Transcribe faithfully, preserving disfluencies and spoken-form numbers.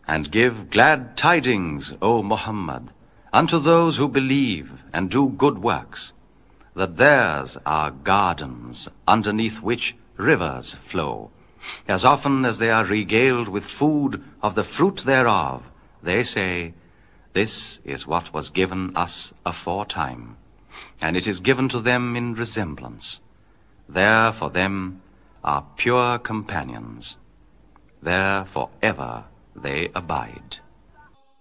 And give glad tidings, O Muhammad, unto those who believe and do good works, that theirs are gardens underneath which rivers flow. As often as they are regaled with food of the fruit thereof, they say, This is what was given us aforetime, and it is given to them in resemblance. There for them are pure companions. There for ever they abide.